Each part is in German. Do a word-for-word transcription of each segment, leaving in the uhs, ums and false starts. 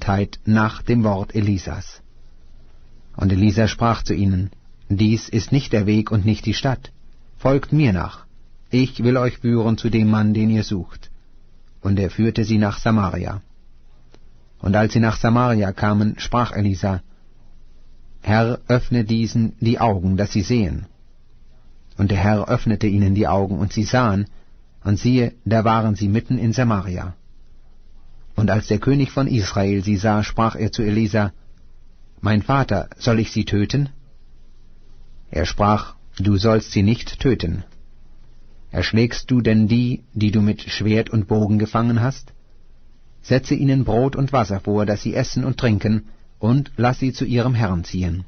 Gottheit nach dem Wort Elisas. Und Elisa sprach zu ihnen: Dies ist nicht der Weg und nicht die Stadt. Folgt mir nach. Ich will euch führen zu dem Mann, den ihr sucht. Und er führte sie nach Samaria. Und als sie nach Samaria kamen, sprach Elisa: Herr, öffne diesen die Augen, dass sie sehen. Und der Herr öffnete ihnen die Augen, und sie sahen, und siehe, da waren sie mitten in Samaria. Und als der König von Israel sie sah, sprach er zu Elisa: Mein Vater, soll ich sie töten? Er sprach: Du sollst sie nicht töten. Erschlägst du denn die, die du mit Schwert und Bogen gefangen hast? Setze ihnen Brot und Wasser vor, dass sie essen und trinken, und lass sie zu ihrem Herrn ziehen.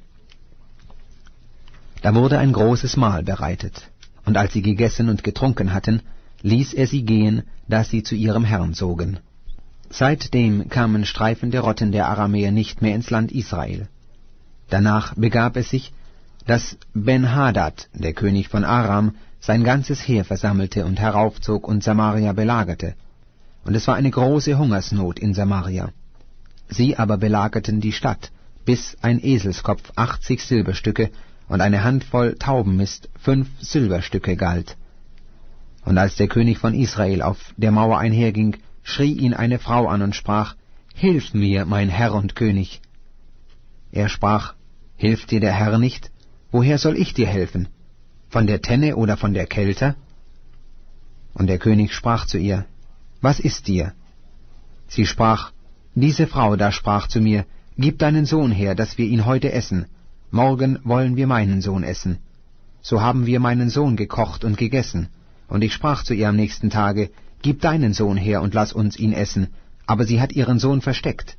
Da wurde ein großes Mahl bereitet, und als sie gegessen und getrunken hatten, ließ er sie gehen, dass sie zu ihrem Herrn zogen. Seitdem kamen streifende Rotten der Aramäer nicht mehr ins Land Israel. Danach begab es sich, dass Ben-Hadad, der König von Aram, sein ganzes Heer versammelte und heraufzog und Samaria belagerte. Und es war eine große Hungersnot in Samaria. Sie aber belagerten die Stadt, bis ein Eselskopf achtzig Silberstücke und eine Handvoll Taubenmist fünf Silberstücke galt. Und als der König von Israel auf der Mauer einherging, schrie ihn eine Frau an und sprach: Hilf mir, mein Herr und König. Er sprach: Hilft dir der Herr nicht? Woher soll ich dir helfen? Von der Tenne oder von der Kelter? Und der König sprach zu ihr: Was ist dir? Sie sprach: Diese Frau da sprach zu mir: Gib deinen Sohn her, dass wir ihn heute essen. Morgen wollen wir meinen Sohn essen. So haben wir meinen Sohn gekocht und gegessen. Und ich sprach zu ihr am nächsten Tage: Gib deinen Sohn her und lass uns ihn essen. Aber sie hat ihren Sohn versteckt.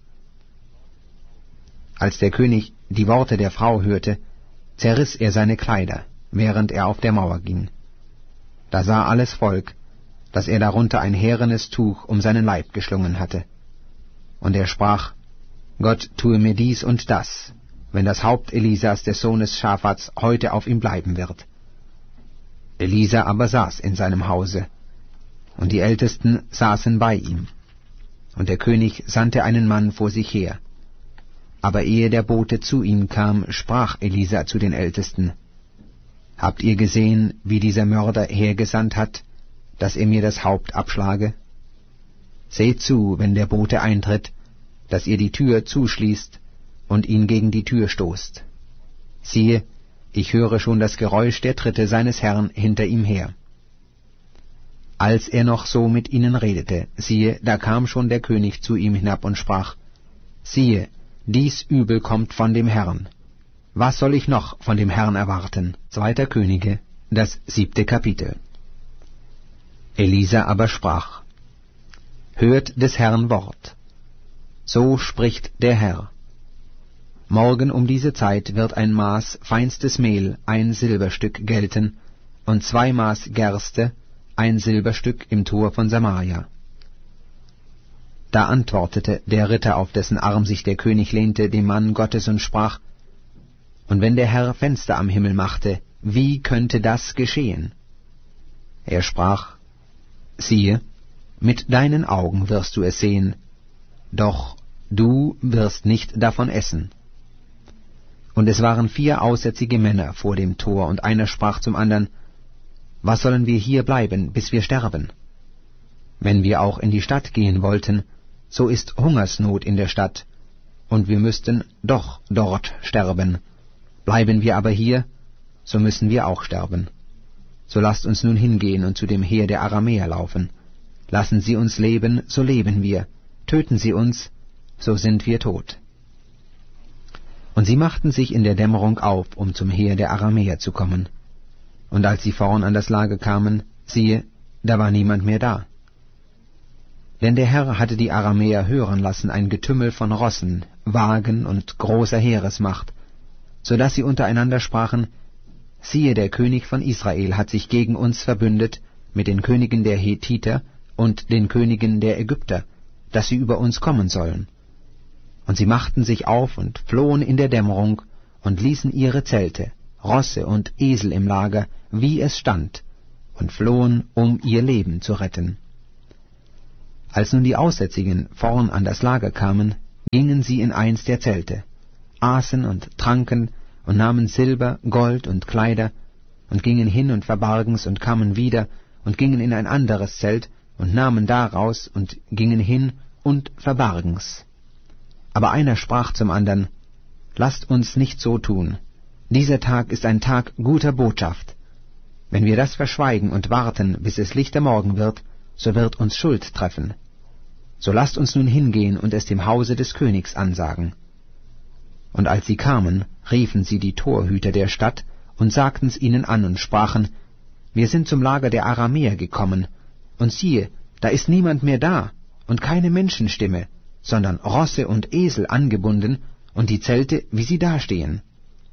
Als der König die Worte der Frau hörte, zerriss er seine Kleider, während er auf der Mauer ging. Da sah alles Volk, dass er darunter ein härenes Tuch um seinen Leib geschlungen hatte. Und er sprach: Gott tue mir dies und das, wenn das Haupt Elisas des Sohnes Schafats heute auf ihm bleiben wird. Elisa aber saß in seinem Hause, und die Ältesten saßen bei ihm. Und der König sandte einen Mann vor sich her. Aber ehe der Bote zu ihm kam, sprach Elisa zu den Ältesten: Habt ihr gesehen, wie dieser Mörder hergesandt hat, dass er mir das Haupt abschlage? Seht zu, wenn der Bote eintritt, dass ihr die Tür zuschließt und ihn gegen die Tür stoßt. Siehe, ich höre schon das Geräusch der Tritte seines Herrn hinter ihm her. Als er noch so mit ihnen redete, siehe, da kam schon der König zu ihm hinab und sprach: Siehe, dies Übel kommt von dem Herrn. Was soll ich noch von dem Herrn erwarten? Zweiter Könige, das siebte Kapitel. Elisa aber sprach: Hört des Herrn Wort. So spricht der Herr: Morgen um diese Zeit wird ein Maß feinstes Mehl ein Silberstück gelten, und zwei Maß Gerste ein Silberstück im Tor von Samaria. Da antwortete der Ritter, auf dessen Arm sich der König lehnte, dem Mann Gottes und sprach: Und wenn der Herr Fenster am Himmel machte, wie könnte das geschehen? Er sprach: Siehe, mit deinen Augen wirst du es sehen, doch du wirst nicht davon essen. Und es waren vier aussätzige Männer vor dem Tor, und einer sprach zum andern: Was sollen wir hier bleiben, bis wir sterben? Wenn wir auch in die Stadt gehen wollten, so ist Hungersnot in der Stadt, und wir müssten doch dort sterben. Bleiben wir aber hier, so müssen wir auch sterben. So lasst uns nun hingehen und zu dem Heer der Aramäer laufen. Lassen sie uns leben, so leben wir. Töten sie uns, so sind wir tot. Und sie machten sich in der Dämmerung auf, um zum Heer der Aramäer zu kommen. Und als sie vorn an das Lager kamen, siehe, da war niemand mehr da. Denn der Herr hatte die Aramäer hören lassen ein Getümmel von Rossen, Wagen und großer Heeresmacht, so dass sie untereinander sprachen: Siehe, der König von Israel hat sich gegen uns verbündet mit den Königen der Hethiter und den Königen der Ägypter, dass sie über uns kommen sollen. Und sie machten sich auf und flohen in der Dämmerung und ließen ihre Zelte, Rosse und Esel im Lager, wie es stand, und flohen, um ihr Leben zu retten. Als nun die Aussätzigen vorn an das Lager kamen, gingen sie in eins der Zelte, aßen und tranken und nahmen Silber, Gold und Kleider und gingen hin und verbargen's und kamen wieder und gingen in ein anderes Zelt und nahmen daraus und gingen hin und verbargen's. Aber einer sprach zum andern: Lasst uns nicht so tun. Dieser Tag ist ein Tag guter Botschaft. Wenn wir das verschweigen und warten, bis es lichter Morgen wird, so wird uns Schuld treffen. So lasst uns nun hingehen und es dem Hause des Königs ansagen. Und als sie kamen, riefen sie die Torhüter der Stadt und sagten's ihnen an und sprachen: Wir sind zum Lager der Aramäer gekommen, und siehe, da ist niemand mehr da und keine Menschenstimme, sondern Rosse und Esel angebunden und die Zelte, wie sie dastehen.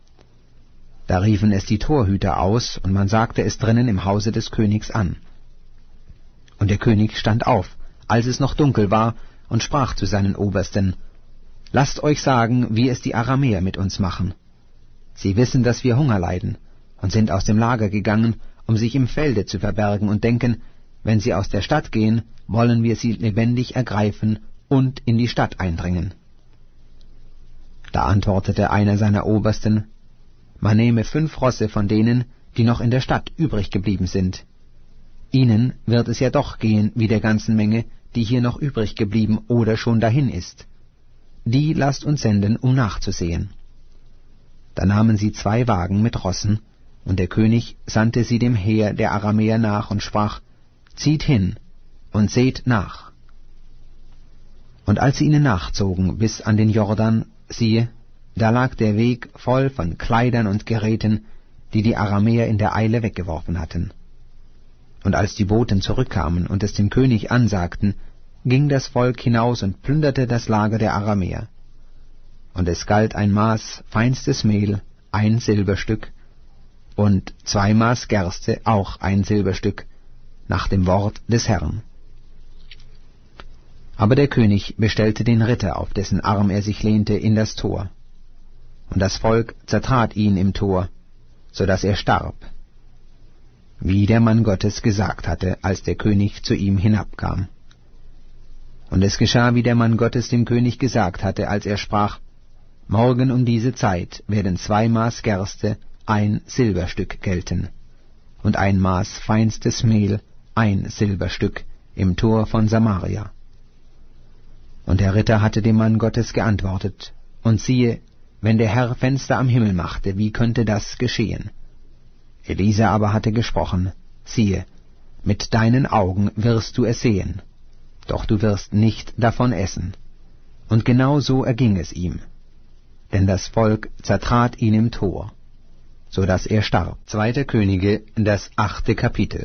Da riefen es die Torhüter aus, und man sagte es drinnen im Hause des Königs an. Und der König stand auf, als es noch dunkel war, und sprach zu seinen Obersten: Lasst euch sagen, wie es die Aramäer mit uns machen. Sie wissen, dass wir Hunger leiden, und sind aus dem Lager gegangen, um sich im Felde zu verbergen, und denken, wenn sie aus der Stadt gehen, wollen wir sie lebendig ergreifen und in die Stadt eindringen. Da antwortete einer seiner Obersten: Man nehme fünf Rosse von denen, die noch in der Stadt übrig geblieben sind. Ihnen wird es ja doch gehen wie der ganzen Menge, die hier noch übrig geblieben oder schon dahin ist. Die lasst uns senden, um nachzusehen. Da nahmen sie zwei Wagen mit Rossen, und der König sandte sie dem Heer der Aramäer nach und sprach: Zieht hin und seht nach. Und als sie ihnen nachzogen bis an den Jordan, siehe, da lag der Weg voll von Kleidern und Geräten, die die Aramäer in der Eile weggeworfen hatten. Und als die Boten zurückkamen und es dem König ansagten, ging das Volk hinaus und plünderte das Lager der Aramäer. Und es galt ein Maß feinstes Mehl, ein Silberstück, und zwei Maß Gerste, auch ein Silberstück, nach dem Wort des Herrn. Aber der König bestellte den Ritter, auf dessen Arm er sich lehnte, in das Tor. Und das Volk zertrat ihn im Tor, so daß er starb, wie der Mann Gottes gesagt hatte, als der König zu ihm hinabkam. Und es geschah, wie der Mann Gottes dem König gesagt hatte, als er sprach: Morgen um diese Zeit werden zwei Maß Gerste ein Silberstück gelten, und ein Maß feinstes Mehl ein Silberstück im Tor von Samaria. Und der Ritter hatte dem Mann Gottes geantwortet: Und siehe, wenn der Herr Fenster am Himmel machte, wie könnte das geschehen? Elisa aber hatte gesprochen: Siehe, mit deinen Augen wirst du es sehen, doch du wirst nicht davon essen. Und genau so erging es ihm. Denn das Volk zertrat ihn im Tor, so daß er starb. Zweiter Könige, das achte Kapitel.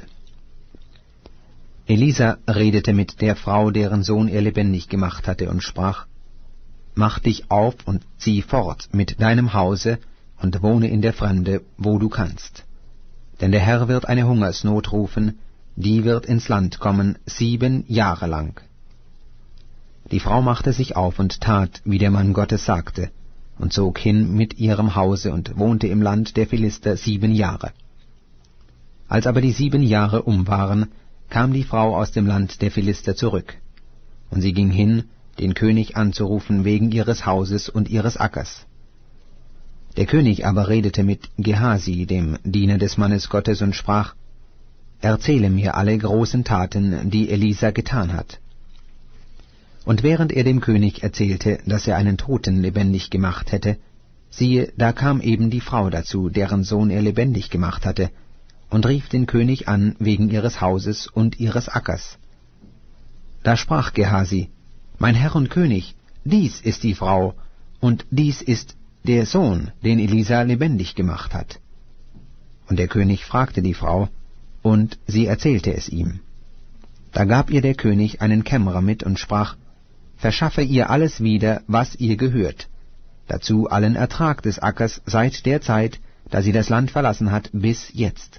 Elisa redete mit der Frau, deren Sohn er lebendig gemacht hatte, und sprach: Mach dich auf und zieh fort mit deinem Hause und wohne in der Fremde, wo du kannst. Denn der Herr wird eine Hungersnot rufen, die wird ins Land kommen, sieben Jahre lang. Die Frau machte sich auf und tat, wie der Mann Gottes sagte, und zog hin mit ihrem Hause und wohnte im Land der Philister sieben Jahre. Als aber die sieben Jahre um waren, kam die Frau aus dem Land der Philister zurück, und sie ging hin, den König anzurufen wegen ihres Hauses und ihres Ackers. Der König aber redete mit Gehasi, dem Diener des Mannes Gottes, und sprach: Erzähle mir alle großen Taten, die Elisa getan hat. Und während er dem König erzählte, dass er einen Toten lebendig gemacht hätte, siehe, da kam eben die Frau dazu, deren Sohn er lebendig gemacht hatte, und rief den König an wegen ihres Hauses und ihres Ackers. Da sprach Gehasi: Mein Herr und König, dies ist die Frau, und dies ist der Sohn, den Elisa lebendig gemacht hat. Und der König fragte die Frau, und sie erzählte es ihm. Da gab ihr der König einen Kämmerer mit und sprach: Verschaffe ihr alles wieder, was ihr gehört, dazu allen Ertrag des Ackers seit der Zeit, da sie das Land verlassen hat, bis jetzt.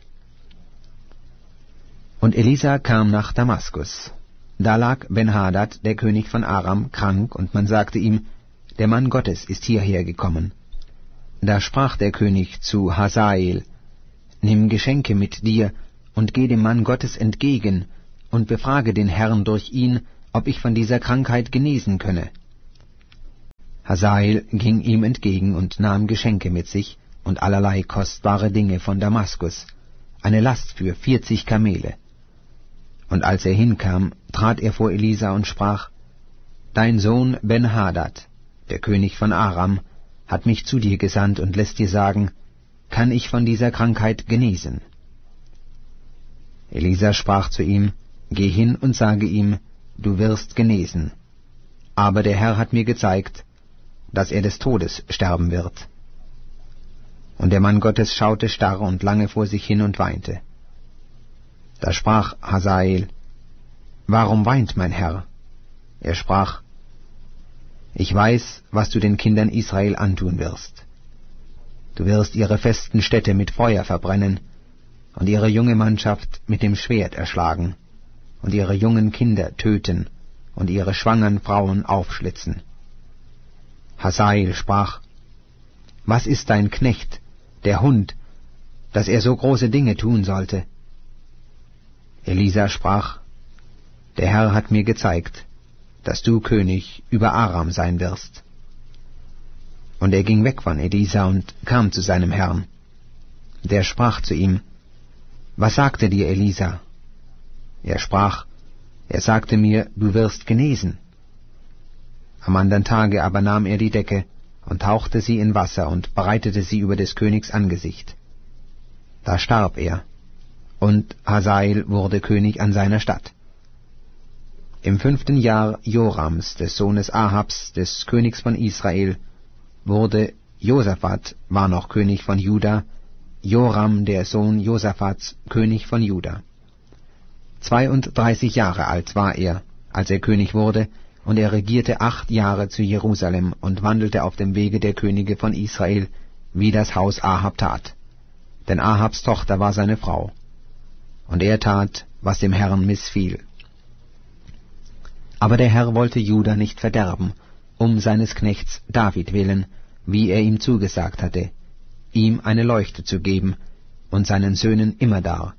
Und Elisa kam nach Damaskus. Da lag Ben-Hadad, der König von Aram, krank, und man sagte ihm: Der Mann Gottes ist hierher gekommen. Da sprach der König zu Hasael: Nimm Geschenke mit dir und geh dem Mann Gottes entgegen und befrage den Herrn durch ihn, ob ich von dieser Krankheit genesen könne. Hazael ging ihm entgegen und nahm Geschenke mit sich und allerlei kostbare Dinge von Damaskus, eine Last für vierzig Kamele. Und als er hinkam, trat er vor Elisa und sprach: Dein Sohn Ben-Hadad, der König von Aram, hat mich zu dir gesandt und lässt dir sagen, kann ich von dieser Krankheit genesen? Elisa sprach zu ihm: Geh hin und sage ihm, du wirst genesen. Aber der Herr hat mir gezeigt, dass er des Todes sterben wird. Und der Mann Gottes schaute starr und lange vor sich hin und weinte. Da sprach Hazael: Warum weint mein Herr? Er sprach: Ich weiß, was du den Kindern Israel antun wirst. Du wirst ihre festen Städte mit Feuer verbrennen und ihre junge Mannschaft mit dem Schwert erschlagen und ihre jungen Kinder töten und ihre schwangeren Frauen aufschlitzen. Hazael sprach: Was ist dein Knecht, der Hund, dass er so große Dinge tun sollte? Elisa sprach: Der Herr hat mir gezeigt, dass du König über Aram sein wirst. Und er ging weg von Elisa und kam zu seinem Herrn. Der sprach zu ihm: Was sagte dir Elisa? Er sprach: Er sagte mir, du wirst genesen. Am andern Tage aber nahm er die Decke und tauchte sie in Wasser und breitete sie über des Königs Angesicht. Da starb er, und Hazael wurde König an seiner Stadt. Im fünften Jahr Jorams, des Sohnes Ahabs, des Königs von Israel, wurde Josaphat, war noch König von Juda, Joram, der Sohn Josaphats, König von Juda. Zweiunddreißig Jahre alt war er, als er König wurde, und er regierte acht Jahre zu Jerusalem und wandelte auf dem Wege der Könige von Israel, wie das Haus Ahab tat. Denn Ahabs Tochter war seine Frau. Und er tat, was dem Herrn missfiel. Aber der Herr wollte Juda nicht verderben, um seines Knechts David willen, wie er ihm zugesagt hatte, ihm eine Leuchte zu geben und seinen Söhnen immerdar.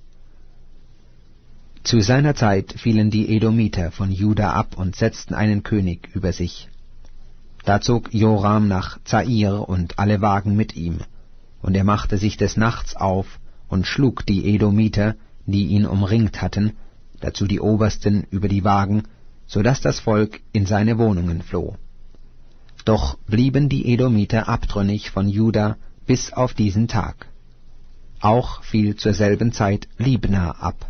Zu seiner Zeit fielen die Edomiter von Juda ab und setzten einen König über sich. Da zog Joram nach Zair und alle Wagen mit ihm, und er machte sich des Nachts auf und schlug die Edomiter, die ihn umringt hatten, dazu die Obersten über die Wagen, so daß das Volk in seine Wohnungen floh. Doch blieben die Edomiter abtrünnig von Juda bis auf diesen Tag. Auch fiel zur selben Zeit Libna ab.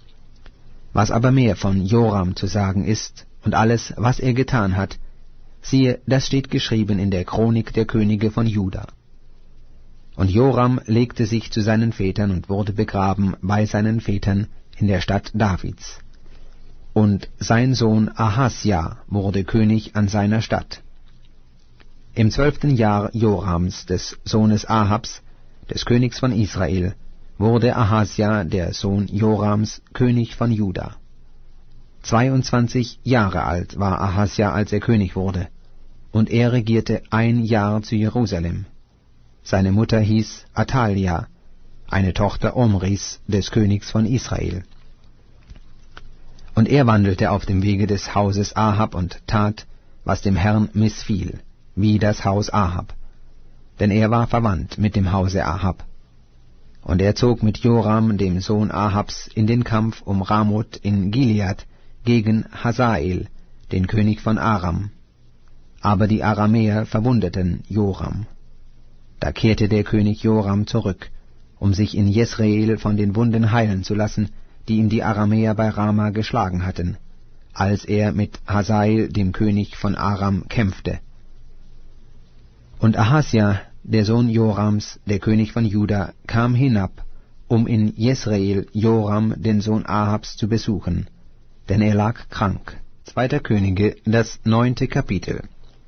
Was aber mehr von Joram zu sagen ist und alles, was er getan hat, siehe, das steht geschrieben in der Chronik der Könige von Juda. Und Joram legte sich zu seinen Vätern und wurde begraben bei seinen Vätern in der Stadt Davids. Und sein Sohn Ahasja wurde König an seiner Stadt. Im zwölften Jahr Jorams, des Sohnes Ahabs, des Königs von Israel, wurde Ahasja, der Sohn Jorams, König von Juda. Zweiundzwanzig Jahre alt war Ahasja, als er König wurde, und er regierte ein Jahr zu Jerusalem. Seine Mutter hieß Athalia, eine Tochter Omris, des Königs von Israel. Und er wandelte auf dem Wege des Hauses Ahab und tat, was dem Herrn missfiel, wie das Haus Ahab, denn er war verwandt mit dem Hause Ahab. Und er zog mit Joram, dem Sohn Ahabs, in den Kampf um Ramoth in Gilead gegen Hazael, den König von Aram. Aber die Aramäer verwundeten Joram. Da kehrte der König Joram zurück, um sich in Jesreel von den Wunden heilen zu lassen, die ihm die Aramäer bei Rama geschlagen hatten, als er mit Hazael, dem König von Aram, kämpfte. Und Ahasja, der Sohn Jorams, der König von Juda, kam hinab, um in Jesreel Joram, den Sohn Ahabs, zu besuchen, denn er lag krank. Zweiter Könige, das neunte Kapitel.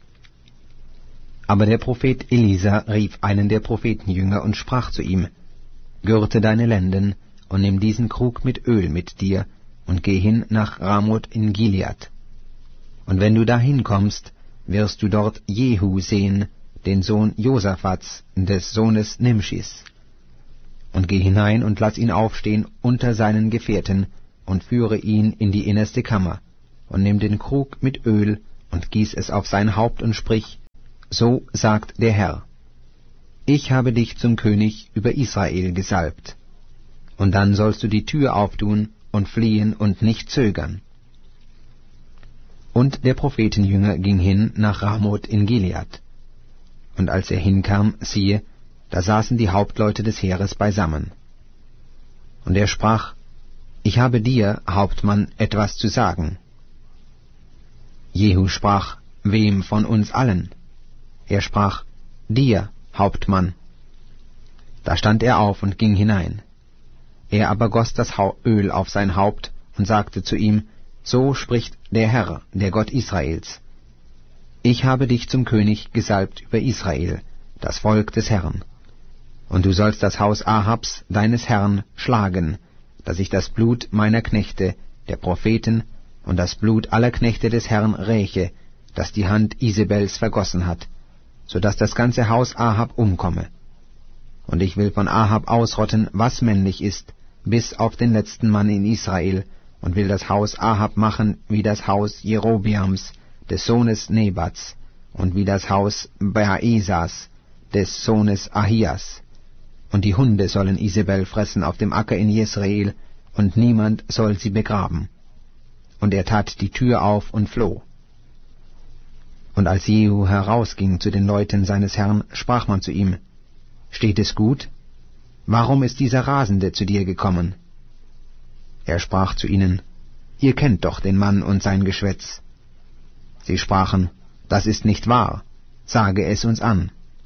Aber der Prophet Elisa rief einen der Prophetenjünger und sprach zu ihm: Gürte deine Lenden und nimm diesen Krug mit Öl mit dir und geh hin nach Ramoth in Gilead. Und wenn du dahin kommst, wirst du dort Jehu sehen, den Sohn Josaphats, des Sohnes Nimschis. Und geh hinein und lass ihn aufstehen unter seinen Gefährten und führe ihn in die innerste Kammer und nimm den Krug mit Öl und gieß es auf sein Haupt und sprich: so sagt der Herr, ich habe dich zum König über Israel gesalbt, und dann sollst du die Tür auftun und fliehen und nicht zögern. Und der Prophetenjünger ging hin nach Ramoth in Gilead. Und als er hinkam, siehe, da saßen die Hauptleute des Heeres beisammen. Und er sprach, ich habe dir, Hauptmann, etwas zu sagen. Jehu sprach, wem von uns allen? Er sprach, dir, Hauptmann. Da stand er auf und ging hinein. Er aber goss das Öl auf sein Haupt und sagte zu ihm, so spricht der Herr, der Gott Israels. Ich habe dich zum König gesalbt über Israel, das Volk des Herrn. Und du sollst das Haus Ahabs, deines Herrn, schlagen, dass ich das Blut meiner Knechte, der Propheten, und das Blut aller Knechte des Herrn räche, das die Hand Isabels vergossen hat, so dass das ganze Haus Ahab umkomme. Und ich will von Ahab ausrotten, was männlich ist, bis auf den letzten Mann in Israel, und will das Haus Ahab machen wie das Haus Jerobeams, des Sohnes Nebats, und wie das Haus Baesas, des Sohnes Ahias. Und die Hunde sollen Isabel fressen auf dem Acker in Jezreel, und niemand soll sie begraben. Und er tat die Tür auf und floh. Und als Jehu herausging zu den Leuten seines Herrn, sprach man zu ihm, steht es gut? Warum ist dieser Rasende zu dir gekommen? Er sprach zu ihnen, ihr kennt doch den Mann und sein Geschwätz. Sie sprachen, das ist nicht wahr, sage es uns an.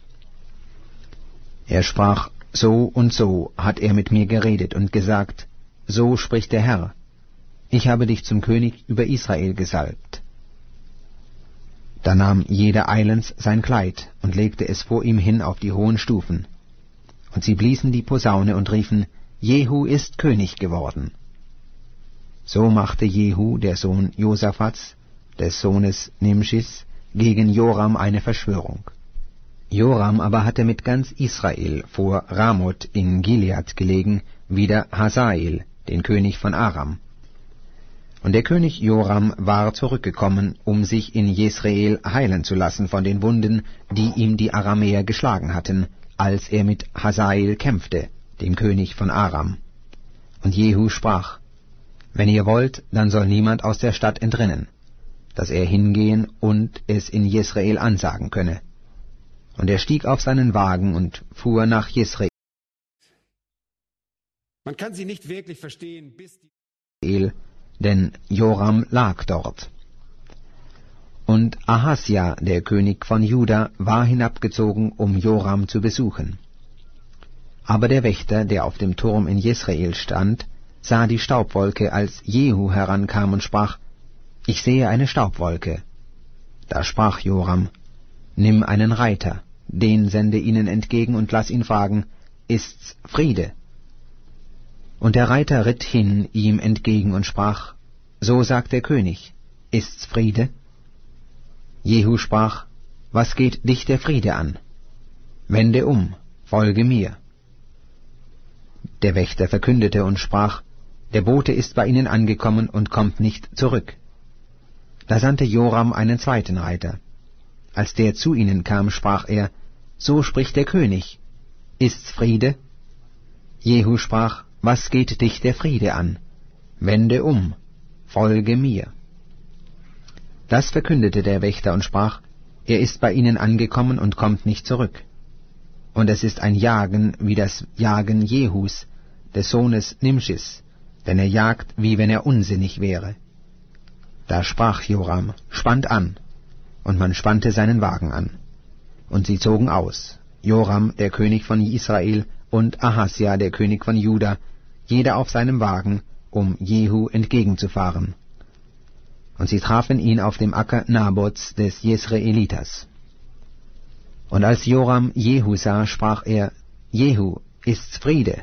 Er sprach, so und so hat er mit mir geredet und gesagt, so spricht der Herr, ich habe dich zum König über Israel gesalbt. Da nahm jeder eilends sein Kleid und legte es vor ihm hin auf die hohen Stufen. Und sie bliesen die Posaune und riefen, Jehu ist König geworden. So machte Jehu, der Sohn Josaphats, des Sohnes Nimschis, gegen Joram eine Verschwörung. Joram aber hatte mit ganz Israel vor Ramoth in Gilead gelegen, wider Hazael, den König von Aram. Und der König Joram war zurückgekommen, um sich in Jezreel heilen zu lassen von den Wunden, die ihm die Aramäer geschlagen hatten, als er mit Hazael kämpfte, dem König von Aram. Und Jehu sprach, wenn ihr wollt, dann soll niemand aus der Stadt entrinnen, dass er hingehen und es in Jezreel ansagen könne. Und er stieg auf seinen Wagen und fuhr nach Jezreel. Man kann sie nicht wirklich verstehen, bis die denn Joram lag dort. Und Ahasja, der König von Juda, war hinabgezogen, um Joram zu besuchen. Aber der Wächter, der auf dem Turm in Jezreel stand, sah die Staubwolke, als Jehu herankam und sprach, ich sehe eine Staubwolke. Da sprach Joram, nimm einen Reiter, den sende ihnen entgegen und lass ihn fragen, ist's Friede? Und der Reiter ritt hin ihm entgegen und sprach, so sagt der König, ist's Friede? Jehu sprach, was geht dich der Friede an? Wende um, folge mir. Der Wächter verkündete und sprach, der Bote ist bei ihnen angekommen und kommt nicht zurück. Da sandte Joram einen zweiten Reiter. Als der zu ihnen kam, sprach er, so spricht der König, ist's Friede? Jehu sprach, was geht dich der Friede an? Wende um, folge mir. Das verkündete der Wächter und sprach, er ist bei ihnen angekommen und kommt nicht zurück. Und es ist ein Jagen wie das Jagen Jehus, des Sohnes Nimschis, denn er jagt, wie wenn er unsinnig wäre. Da sprach Joram, spannt an, und man spannte seinen Wagen an. Und sie zogen aus, Joram, der König von Israel, und Ahasja, der König von Juda, jeder auf seinem Wagen, um Jehu entgegenzufahren. Und sie trafen ihn auf dem Acker Nabots des Jezreeliters. Und als Joram Jehu sah, sprach er, Jehu, ist's Friede?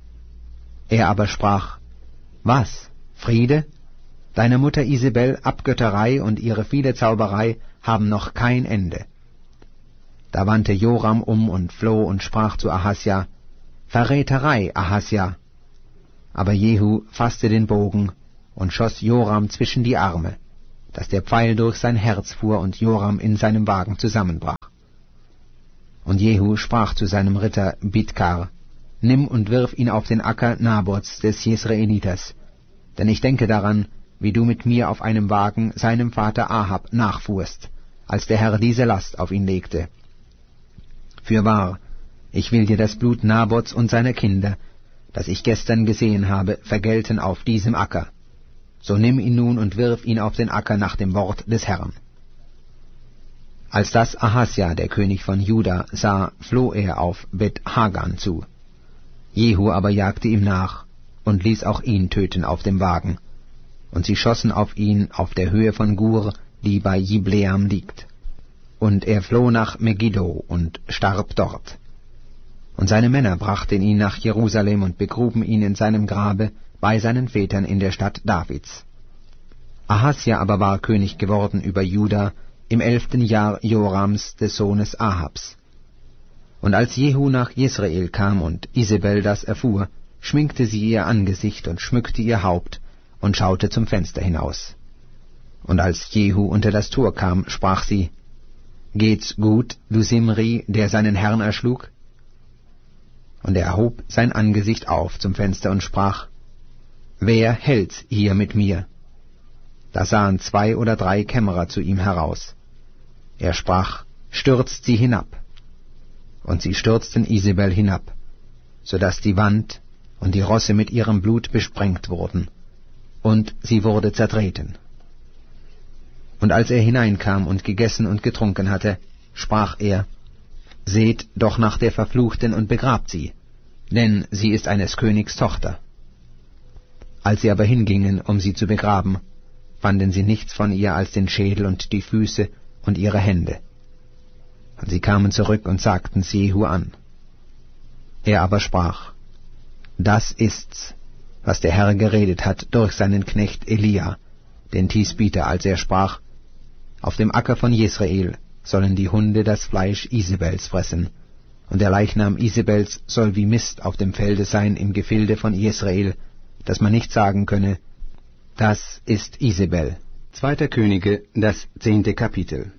Er aber sprach, was, Friede? Deine Mutter Isabel Abgötterei und ihre viele Zauberei haben noch kein Ende. Da wandte Joram um und floh und sprach zu Ahasja, Verräterei, Ahasja. Aber Jehu fasste den Bogen und schoss Joram zwischen die Arme, dass der Pfeil durch sein Herz fuhr und Joram in seinem Wagen zusammenbrach. Und Jehu sprach zu seinem Ritter Bidkar: Nimm und wirf ihn auf den Acker Nabots des Jesreeliters, denn ich denke daran, wie du mit mir auf einem Wagen seinem Vater Ahab nachfuhrst, als der Herr diese Last auf ihn legte. Fürwahr, ich will dir das Blut Nabots und seiner Kinder, das ich gestern gesehen habe, vergelten auf diesem Acker. So nimm ihn nun und wirf ihn auf den Acker nach dem Wort des Herrn. Als das Ahasja, der König von Juda, sah, floh er auf Bet-Hagan zu. Jehu aber jagte ihm nach und ließ auch ihn töten auf dem Wagen. Und sie schossen auf ihn auf der Höhe von Gur, die bei Jibleam liegt. Und er floh nach Megiddo und starb dort. Und seine Männer brachten ihn nach Jerusalem und begruben ihn in seinem Grabe bei seinen Vätern in der Stadt Davids. Ahasja aber war König geworden über Juda im elften Jahr Jorams des Sohnes Ahabs. Und als Jehu nach Jesreel kam und Isabel das erfuhr, schminkte sie ihr Angesicht und schmückte ihr Haupt und schaute zum Fenster hinaus. Und als Jehu unter das Tor kam, sprach sie: Geht's gut, du Simri, der seinen Herrn erschlug? Und er erhob sein Angesicht auf zum Fenster und sprach: Wer hält's hier mit mir? Da sahen zwei oder drei Kämmerer zu ihm heraus. Er sprach: Stürzt sie hinab. Und sie stürzten Isabel hinab, so daß die Wand und die Rosse mit ihrem Blut besprengt wurden, und sie wurde zertreten. Und als er hineinkam und gegessen und getrunken hatte, sprach er: Seht doch nach der Verfluchten und begrabt sie, denn sie ist eines Königs Tochter. Als sie aber hingingen, um sie zu begraben, fanden sie nichts von ihr als den Schädel und die Füße und ihre Hände. Und sie kamen zurück und sagten's Jehu an. Er aber sprach: Das ist's, was der Herr geredet hat durch seinen Knecht Elia, den Tisbiter, als er sprach: Auf dem Acker von Jesreel sollen die Hunde das Fleisch Isabels fressen, und der Leichnam Isabels soll wie Mist auf dem Felde sein im Gefilde von Jesreel, dass man nicht sagen könne: Das ist Isabel. Zweiter Könige, das zehnte Kapitel.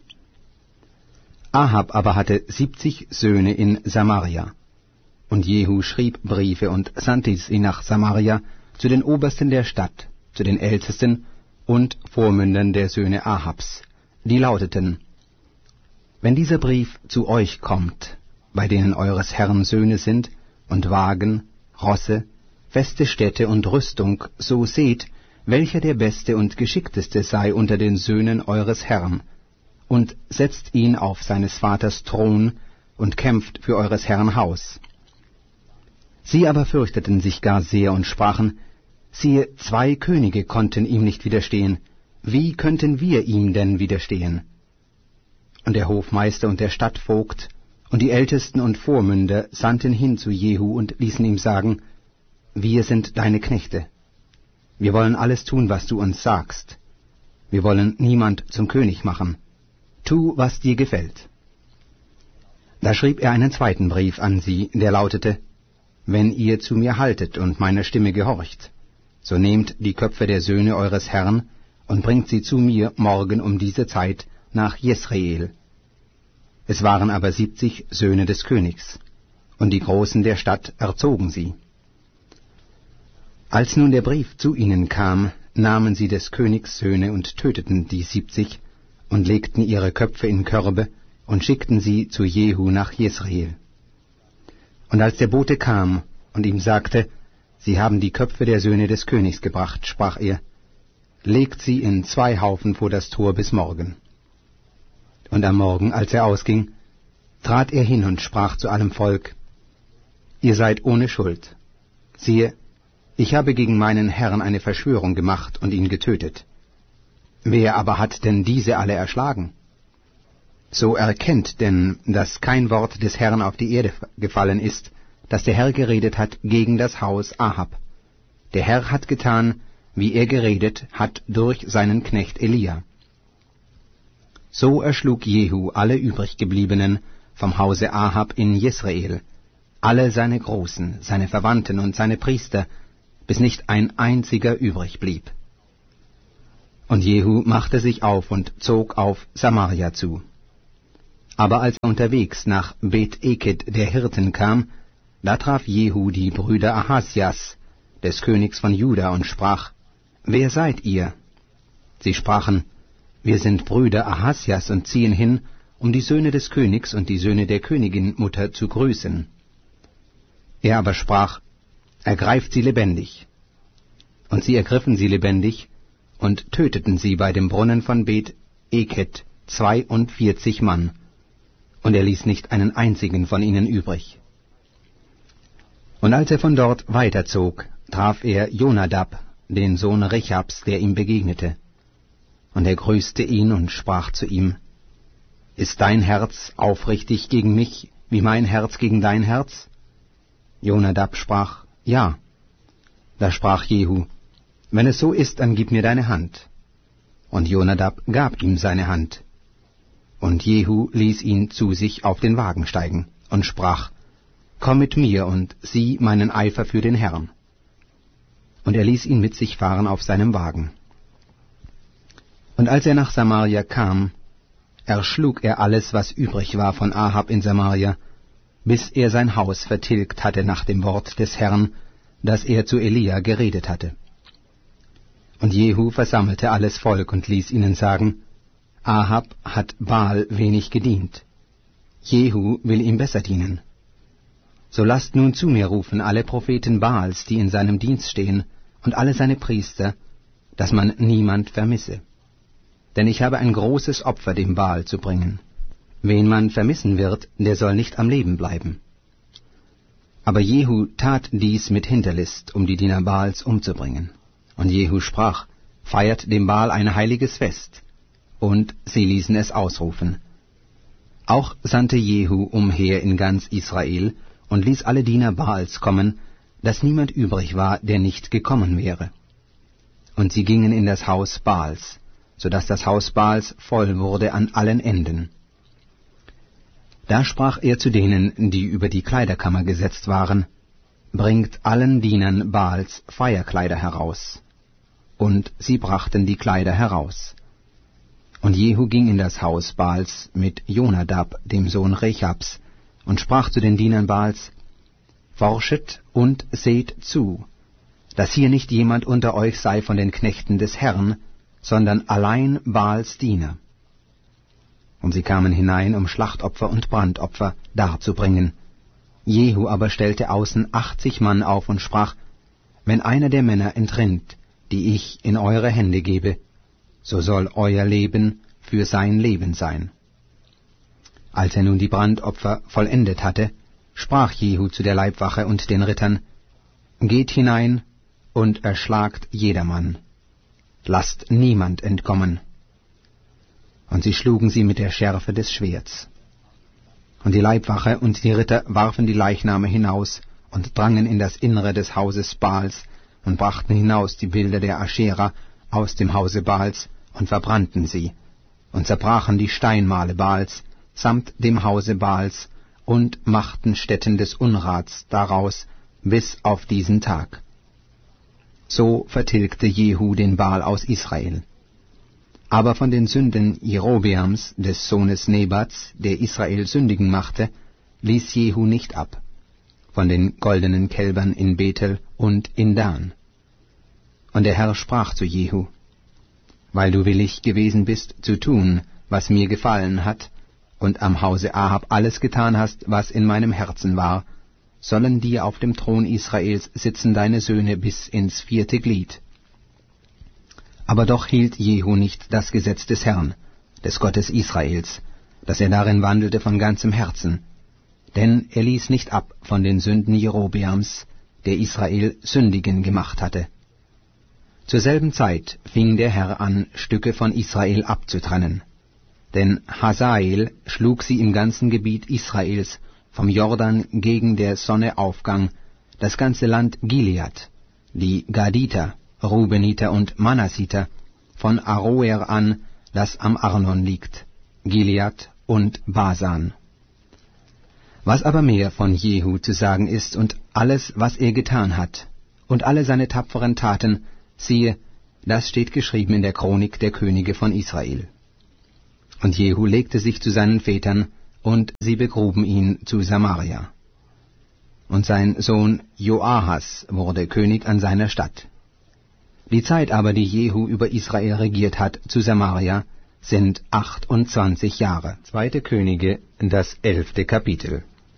Ahab aber hatte siebzig Söhne in Samaria. Und Jehu schrieb Briefe und sandte sie nach Samaria zu den Obersten der Stadt, zu den Ältesten und Vormündern der Söhne Ahabs, die lauteten: Wenn dieser Brief zu euch kommt, bei denen eures Herrn Söhne sind, und Wagen, Rosse, feste Städte und Rüstung, so seht, welcher der beste und geschickteste sei unter den Söhnen eures Herrn, und setzt ihn auf seines Vaters Thron und kämpft für eures Herrn Haus. Sie aber fürchteten sich gar sehr und sprachen: Siehe, zwei Könige konnten ihm nicht widerstehen, wie könnten wir ihm denn widerstehen? Und der Hofmeister und der Stadtvogt und die Ältesten und Vormünder sandten hin zu Jehu und ließen ihm sagen: Wir sind deine Knechte. Wir wollen alles tun, was du uns sagst. Wir wollen niemand zum König machen. Tu, was dir gefällt. Da schrieb er einen zweiten Brief an sie, der lautete: Wenn ihr zu mir haltet und meiner Stimme gehorcht, so nehmt die Köpfe der Söhne eures Herrn und bringt sie zu mir morgen um diese Zeit nach Jesreel. Es waren aber siebzig Söhne des Königs, und die Großen der Stadt erzogen sie. Als nun der Brief zu ihnen kam, nahmen sie des Königs Söhne und töteten die siebzig und legten ihre Köpfe in Körbe und schickten sie zu Jehu nach Jesreel. Und als der Bote kam und ihm sagte: Sie haben die Köpfe der Söhne des Königs gebracht, sprach er: Legt sie in zwei Haufen vor das Tor bis morgen. Und am Morgen, als er ausging, trat er hin und sprach zu allem Volk: Ihr seid ohne Schuld. Siehe, ich habe gegen meinen Herrn eine Verschwörung gemacht und ihn getötet. Wer aber hat denn diese alle erschlagen? So erkennt denn, dass kein Wort des Herrn auf die Erde gefallen ist, das der Herr geredet hat gegen das Haus Ahab. Der Herr hat getan, wie er geredet hat durch seinen Knecht Elia. So erschlug Jehu alle übriggebliebenen vom Hause Ahab in Jesreel, alle seine Großen, seine Verwandten und seine Priester, bis nicht ein einziger übrig blieb. Und Jehu machte sich auf und zog auf Samaria zu. Aber als er unterwegs nach Bet-Eket der Hirten kam, da traf Jehu die Brüder Ahasjas, des Königs von Juda, und sprach: »Wer seid ihr?« Sie sprachen: »Wir sind Brüder Ahasjas und ziehen hin, um die Söhne des Königs und die Söhne der Königin Mutter zu grüßen.« Er aber sprach: »Ergreift sie lebendig.« Und sie ergriffen sie lebendig und töteten sie bei dem Brunnen von Bet-Eket, zweiundvierzig Mann, und er ließ nicht einen einzigen von ihnen übrig. Und als er von dort weiterzog, traf er Jonadab, den Sohn Rechabs, der ihm begegnete. Und er grüßte ihn und sprach zu ihm: »Ist dein Herz aufrichtig gegen mich, wie mein Herz gegen dein Herz?« Jonadab sprach: »Ja.« Da sprach Jehu: »Wenn es so ist, dann gib mir deine Hand.« Und Jonadab gab ihm seine Hand. Und Jehu ließ ihn zu sich auf den Wagen steigen und sprach: »Komm mit mir und sieh meinen Eifer für den Herrn.« Und er ließ ihn mit sich fahren auf seinem Wagen. Und als er nach Samaria kam, erschlug er alles, was übrig war von Ahab in Samaria, bis er sein Haus vertilgt hatte nach dem Wort des Herrn, das er zu Elia geredet hatte. Und Jehu versammelte alles Volk und ließ ihnen sagen: Ahab hat Baal wenig gedient. Jehu will ihm besser dienen. So lasst nun zu mir rufen alle Propheten Baals, die in seinem Dienst stehen, und alle seine Priester, dass man niemand vermisse. Denn ich habe ein großes Opfer dem Baal zu bringen. Wen man vermissen wird, der soll nicht am Leben bleiben. Aber Jehu tat dies mit Hinterlist, um die Diener Baals umzubringen. Und Jehu sprach: Feiert dem Baal ein heiliges Fest. Und sie ließen es ausrufen. Auch sandte Jehu umher in ganz Israel und ließ alle Diener Baals kommen, dass niemand übrig war, der nicht gekommen wäre. Und sie gingen in das Haus Baals, so dass das Haus Baals voll wurde an allen Enden. Da sprach er zu denen, die über die Kleiderkammer gesetzt waren: Bringt allen Dienern Baals Feierkleider heraus. Und sie brachten die Kleider heraus. Und Jehu ging in das Haus Baals mit Jonadab, dem Sohn Rechabs, und sprach zu den Dienern Baals: Forschet und seht zu, dass hier nicht jemand unter euch sei von den Knechten des Herrn, sondern allein Baals Diener. Und sie kamen hinein, um Schlachtopfer und Brandopfer darzubringen. Jehu aber stellte außen achtzig Mann auf und sprach: Wenn einer der Männer entrinnt, die ich in eure Hände gebe, so soll euer Leben für sein Leben sein. Als er nun die Brandopfer vollendet hatte, sprach Jehu zu der Leibwache und den Rittern: Geht hinein und erschlagt jedermann. Lasst niemand entkommen. Und sie schlugen sie mit der Schärfe des Schwerts. Und die Leibwache und die Ritter warfen die Leichname hinaus und drangen in das Innere des Hauses Baals und brachten hinaus die Bilder der Aschera aus dem Hause Baals und verbrannten sie und zerbrachen die Steinmale Baals samt dem Hause Baals und machten Stätten des Unrats daraus bis auf diesen Tag. So vertilgte Jehu den Baal aus Israel. Aber von den Sünden Jerobeams, des Sohnes Nebats, der Israel sündigen machte, ließ Jehu nicht ab, von den goldenen Kälbern in Bethel und in Dan. Und der Herr sprach zu Jehu: Weil du willig gewesen bist, zu tun, was mir gefallen hat, und am Hause Ahab alles getan hast, was in meinem Herzen war, sollen dir auf dem Thron Israels sitzen deine Söhne bis ins vierte Glied. Aber doch hielt Jehu nicht das Gesetz des Herrn, des Gottes Israels, dass er darin wandelte von ganzem Herzen, denn er ließ nicht ab von den Sünden Jerobeams, der Israel sündigen gemacht hatte. Zur selben Zeit fing der Herr an, Stücke von Israel abzutrennen, denn Hazael schlug sie im ganzen Gebiet Israels, vom Jordan gegen der Sonneaufgang, das ganze Land Gilead, die Gaditer, Rubeniter und Manassiter, von Aroer an, das am Arnon liegt, Gilead und Basan. Was aber mehr von Jehu zu sagen ist und alles, was er getan hat, und alle seine tapferen Taten, siehe, das steht geschrieben in der Chronik der Könige von Israel. Und Jehu legte sich zu seinen Vätern, und sie begruben ihn zu Samaria. Und sein Sohn Joahas wurde König an seiner Stadt. Die Zeit aber, die Jehu über Israel regiert hat, zu Samaria, sind achtundzwanzig Jahre. Zweite Könige, das elfte Kapitel.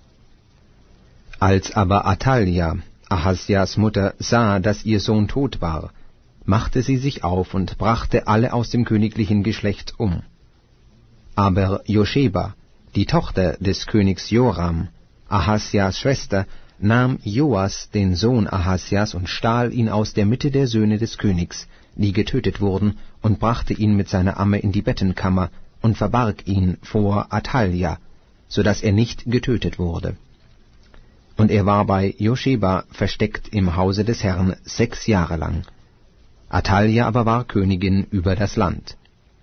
Als aber Athalja, Ahasjas Mutter, sah, dass ihr Sohn tot war, machte sie sich auf und brachte alle aus dem königlichen Geschlecht um. Aber Joscheba, die Tochter des Königs Joram, Ahasjas Schwester, nahm Joas, den Sohn Ahasjas, und stahl ihn aus der Mitte der Söhne des Königs, die getötet wurden, und brachte ihn mit seiner Amme in die Bettenkammer und verbarg ihn vor Athalja, so dass er nicht getötet wurde. Und er war bei Joscheba versteckt im Hause des Herrn sechs Jahre lang. Athalja aber war Königin über das Land.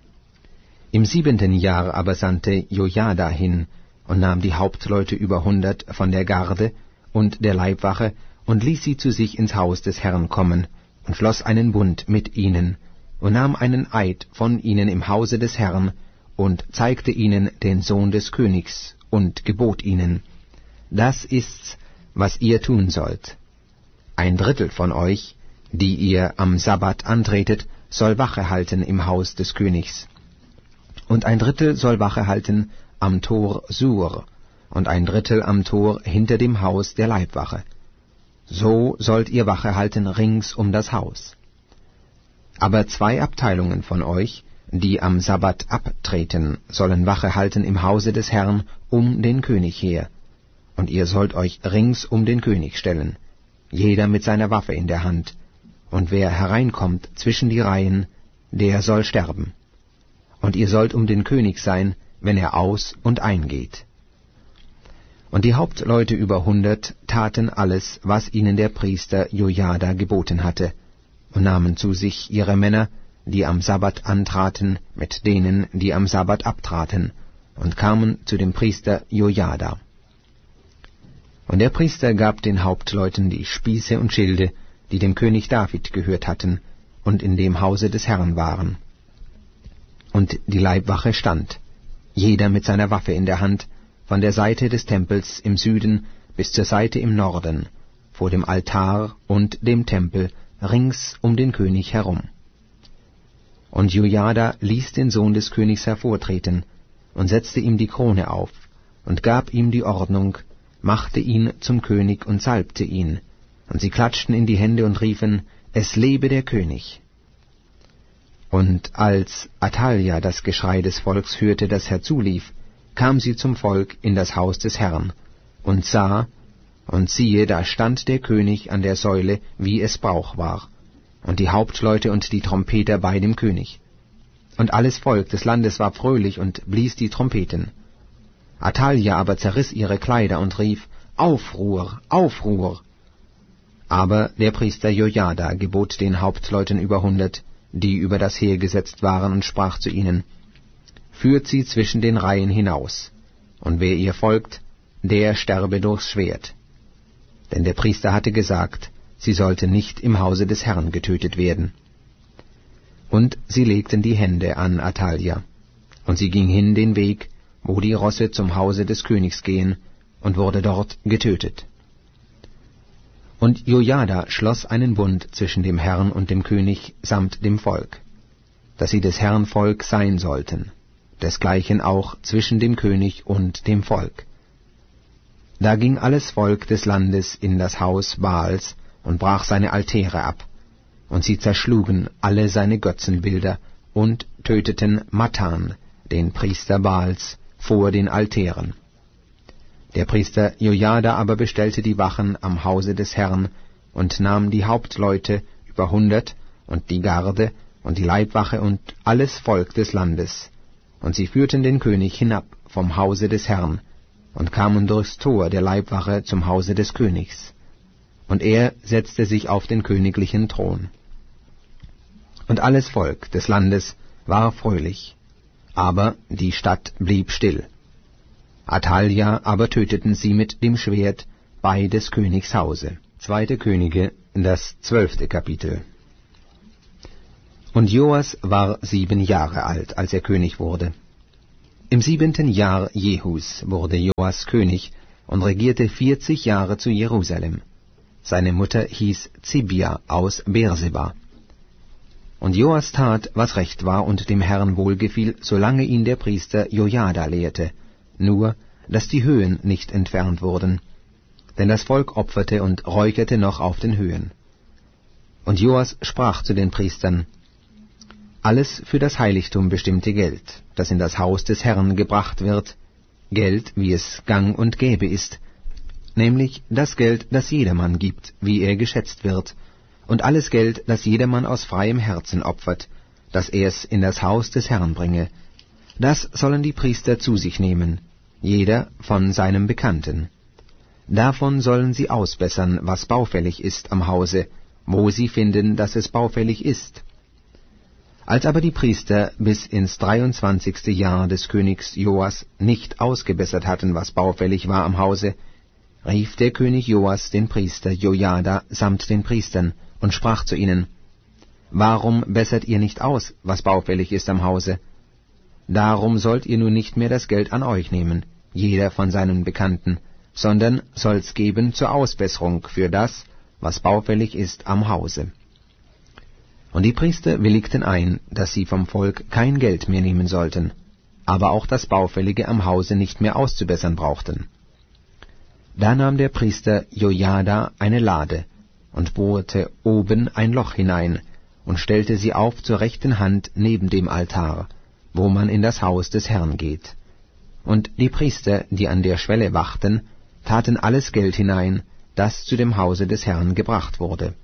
Im siebenten Jahr aber sandte Jojada hin und nahm die Hauptleute über hundert von der Garde und der Leibwache und ließ sie zu sich ins Haus des Herrn kommen und schloss einen Bund mit ihnen und nahm einen Eid von ihnen im Hause des Herrn und zeigte ihnen den Sohn des Königs und gebot ihnen: Das ist's, was ihr tun sollt. Ein Drittel von euch, die ihr am Sabbat antretet, soll Wache halten im Haus des Königs. Und ein Drittel soll Wache halten am Tor Sur, und ein Drittel am Tor hinter dem Haus der Leibwache. So sollt ihr Wache halten rings um das Haus. Aber zwei Abteilungen von euch, die am Sabbat abtreten, sollen Wache halten im Hause des Herrn um den König her. Und ihr sollt euch rings um den König stellen, jeder mit seiner Waffe in der Hand, und wer hereinkommt zwischen die Reihen, der soll sterben. Und ihr sollt um den König sein, wenn er aus- und eingeht. Und die Hauptleute über hundert taten alles, was ihnen der Priester Jojada geboten hatte, und nahmen zu sich ihre Männer, die am Sabbat antraten, mit denen, die am Sabbat abtraten, und kamen zu dem Priester Jojada. Und der Priester gab den Hauptleuten die Spieße und Schilde, die dem König David gehört hatten und in dem Hause des Herrn waren. Und die Leibwache stand, jeder mit seiner Waffe in der Hand, von der Seite des Tempels im Süden bis zur Seite im Norden, vor dem Altar und dem Tempel, rings um den König herum. Und Jojada ließ den Sohn des Königs hervortreten und setzte ihm die Krone auf und gab ihm die Ordnung, machte ihn zum König und salbte ihn, und sie klatschten in die Hände und riefen: Es lebe der König. Und als Athalja das Geschrei des Volks hörte, das herzulief, kam sie zum Volk in das Haus des Herrn, und sah, und siehe, da stand der König an der Säule, wie es Brauch war, und die Hauptleute und die Trompeter bei dem König. Und alles Volk des Landes war fröhlich und blies die Trompeten. Athalja aber zerriss ihre Kleider und rief: Aufruhr, Aufruhr! Aber der Priester Jojada gebot den Hauptleuten über hundert, die über das Heer gesetzt waren, und sprach zu ihnen: Führt sie zwischen den Reihen hinaus, und wer ihr folgt, der sterbe durchs Schwert. Denn der Priester hatte gesagt, sie sollte nicht im Hause des Herrn getötet werden. Und sie legten die Hände an Athalja, und sie ging hin den Weg, wo die Rosse zum Hause des Königs gehen, und wurde dort getötet. Und Jojada schloss einen Bund zwischen dem Herrn und dem König samt dem Volk, dass sie des Herrn Volk sein sollten, desgleichen auch zwischen dem König und dem Volk. Da ging alles Volk des Landes in das Haus Baals und brach seine Altäre ab, und sie zerschlugen alle seine Götzenbilder und töteten Matan, den Priester Baals, vor den Altären. Der Priester Jojada aber bestellte die Wachen am Hause des Herrn und nahm die Hauptleute über hundert und die Garde und die Leibwache und alles Volk des Landes, und sie führten den König hinab vom Hause des Herrn und kamen durchs Tor der Leibwache zum Hause des Königs. Und er setzte sich auf den königlichen Thron. Und alles Volk des Landes war fröhlich, aber die Stadt blieb still. Athalja aber töteten sie mit dem Schwert bei des Königs Hause. Zweite Könige, das zwölfte Kapitel. Und Joas war sieben Jahre alt, als er König wurde. Im siebenten Jahr Jehus wurde Joas König und regierte vierzig Jahre zu Jerusalem. Seine Mutter hieß Zibia aus Beerseba. Und Joas tat, was recht war und dem Herrn wohlgefiel, solange ihn der Priester Jojada lehrte, nur, dass die Höhen nicht entfernt wurden. Denn das Volk opferte und räucherte noch auf den Höhen. Und Joas sprach zu den Priestern: Alles für das Heiligtum bestimmte Geld, das in das Haus des Herrn gebracht wird, Geld, wie es gang und gäbe ist, nämlich das Geld, das jedermann gibt, wie er geschätzt wird, und alles Geld, das jedermann aus freiem Herzen opfert, dass er es in das Haus des Herrn bringe, das sollen die Priester zu sich nehmen, jeder von seinem Bekannten. Davon sollen sie ausbessern, was baufällig ist am Hause, wo sie finden, dass es baufällig ist. Als aber die Priester bis ins dreiundzwanzigste Jahr des Königs Joas nicht ausgebessert hatten, was baufällig war am Hause, rief der König Joas den Priester Jojada samt den Priestern und sprach zu ihnen: Warum bessert ihr nicht aus, was baufällig ist am Hause? Darum sollt ihr nun nicht mehr das Geld an euch nehmen, jeder von seinen Bekannten, sondern sollt's geben zur Ausbesserung für das, was baufällig ist am Hause. Und die Priester willigten ein, dass sie vom Volk kein Geld mehr nehmen sollten, aber auch das Baufällige am Hause nicht mehr auszubessern brauchten. Da nahm der Priester Jojada eine Lade und bohrte oben ein Loch hinein und stellte sie auf zur rechten Hand neben dem Altar, wo man in das Haus des Herrn geht. Und die Priester, die an der Schwelle wachten, taten alles Geld hinein, das zu dem Hause des Herrn gebracht wurde.